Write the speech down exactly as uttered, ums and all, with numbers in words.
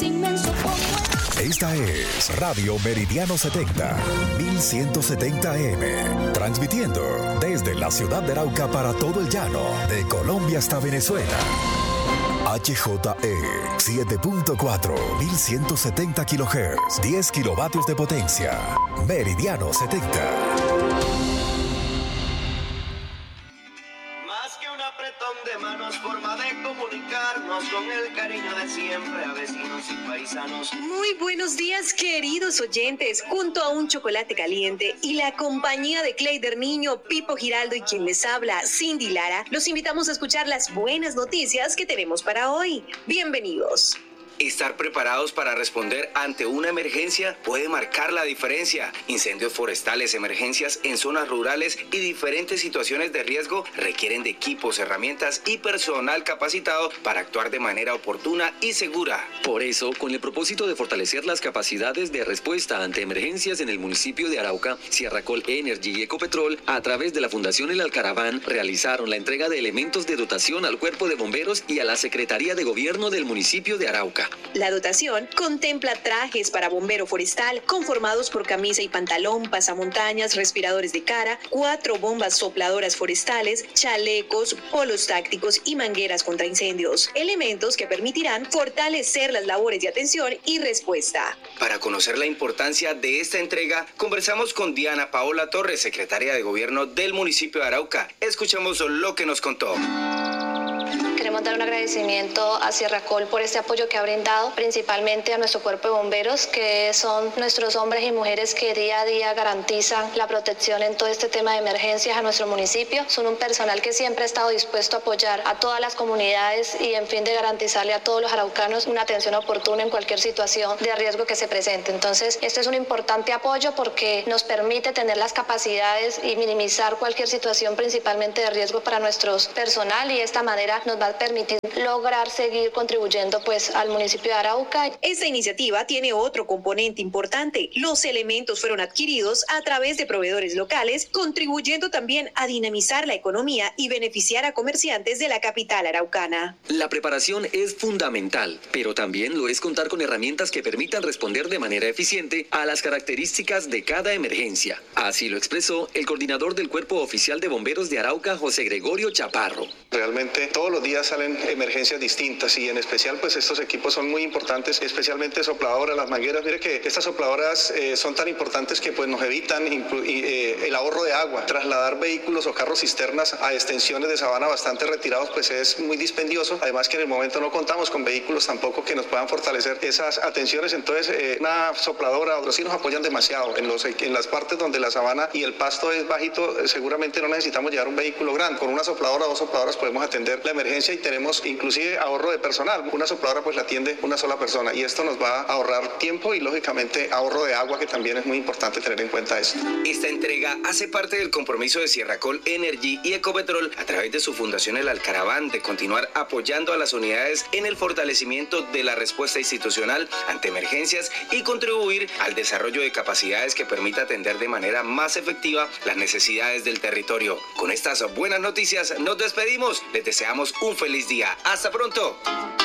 es inmenso como el... Esta es Radio Meridiano setenta, mil ciento setenta A M, transmitiendo desde la ciudad de Arauca para todo el llano, de Colombia hasta Venezuela. H J E siete punto cuatro, mil ciento setenta kilohertz, diez kilovatios de potencia. Meridiano setenta. Más que un apretón de manos, forma de comunicarnos con el cariño de siempre a vecinos y paisanos. Muy buenos días, queridos oyentes. Junto a un chocolate caliente y la compañía de Cleider Niño, Pipo Giraldo y quien les habla, Cindy Lara, los invitamos a escuchar las buenas noticias que tenemos para hoy. Bienvenidos. Estar preparados para responder ante una emergencia puede marcar la diferencia. Incendios forestales, emergencias en zonas rurales y diferentes situaciones de riesgo requieren de equipos, herramientas y personal capacitado para actuar de manera oportuna y segura. Por eso, con el propósito de fortalecer las capacidades de respuesta ante emergencias en el municipio de Arauca, Sierracol Energy y Ecopetrol, a través de la Fundación El Alcaraván, realizaron la entrega de elementos de dotación al Cuerpo de Bomberos y a la Secretaría de Gobierno del municipio de Arauca. La dotación contempla trajes para bombero forestal conformados por camisa y pantalón, pasamontañas, respiradores de cara, cuatro bombas sopladoras forestales, chalecos, polos tácticos y mangueras contra incendios. Elementos que permitirán fortalecer las labores de atención y respuesta. Para conocer la importancia de esta entrega, conversamos con Diana Paola Torres, secretaria de Gobierno del municipio de Arauca. Escuchemos lo que nos contó. Queremos dar un agradecimiento a Sierracol por este apoyo que ha brindado, principalmente a nuestro cuerpo de bomberos, que son nuestros hombres y mujeres que día a día garantizan la protección en todo este tema de emergencias a nuestro municipio. Son un personal que siempre ha estado dispuesto a apoyar a todas las comunidades y en fin de garantizarle a todos los araucanos una atención oportuna en cualquier situación de riesgo que se presente. Entonces, este es un importante apoyo porque nos permite tener las capacidades y minimizar cualquier situación, principalmente de riesgo para nuestro personal, y de esta manera nos va a permitir lograr seguir contribuyendo pues al municipio de Arauca. Esta iniciativa tiene otro componente importante. Los elementos fueron adquiridos a través de proveedores locales, contribuyendo también a dinamizar la economía y beneficiar a comerciantes de la capital araucana. La preparación es fundamental, pero también lo es contar con herramientas que permitan responder de manera eficiente a las características de cada emergencia. Así lo expresó el coordinador del Cuerpo Oficial de Bomberos de Arauca, José Gregorio Chaparro. Realmente todos los días salen emergencias distintas y en especial pues estos equipos son muy importantes, especialmente sopladoras, las mangueras. Mire que estas sopladoras eh, son tan importantes que pues nos evitan inclu- y, eh, el ahorro de agua. Trasladar vehículos o carros cisternas a extensiones de sabana bastante retirados pues es muy dispendioso, además que en el momento no contamos con vehículos tampoco que nos puedan fortalecer esas atenciones. Entonces eh, una sopladora, otros sí nos apoyan demasiado en, los, en las partes donde la sabana y el pasto es bajito, eh, seguramente no necesitamos llevar un vehículo grande. Con una sopladora o dos sopladoras podemos atender la emergencia y tenemos inclusive ahorro de personal. Una sopladora pues la atiende una sola persona y esto nos va a ahorrar tiempo y lógicamente ahorro de agua, que también es muy importante tener en cuenta esto. Esta entrega hace parte del compromiso de Sierracol Energy y Ecopetrol a través de su fundación El Alcaraván de continuar apoyando a las unidades en el fortalecimiento de la respuesta institucional ante emergencias y contribuir al desarrollo de capacidades que permita atender de manera más efectiva las necesidades del territorio. Con estas buenas noticias nos despedimos. Les deseamos un feliz día. ¡Hasta pronto!